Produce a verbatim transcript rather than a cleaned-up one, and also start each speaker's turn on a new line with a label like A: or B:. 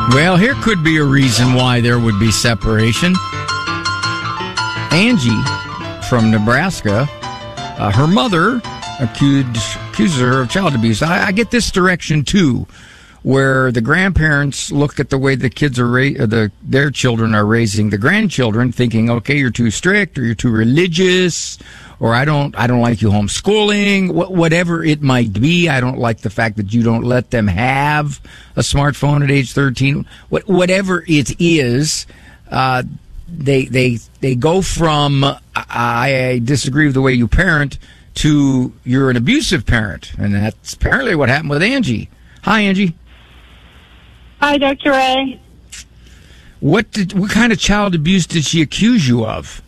A: Well, here could be a reason why there would be separation. Angie from Nebraska, uh, her mother accused, accuses her of child abuse. I, I get this direction, too, where the grandparents look at the way the kids are ra- the their children are raising the grandchildren, thinking, okay, you're too strict, or you're too religious, or I don't I don't like you homeschooling, wh- whatever it might be. I don't like the fact that you don't let them have a smartphone at age thirteen. What, whatever it is, uh, they they they go from I, I disagree with the way you parent to you're an abusive parent, and that's apparently what happened with Angie. Hi, Angie.
B: Hi, Doctor Ray.
A: What did what kind of child abuse did she accuse you of?